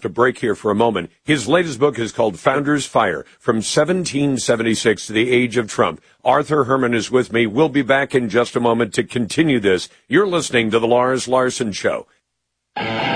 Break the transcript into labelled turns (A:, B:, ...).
A: to break here for a moment. His latest book is called Founders Fire, From 1776 to the Age of Trump. Arthur Herman is with me. We'll be back in just a moment to continue this. You're listening to The Lars Larson Show.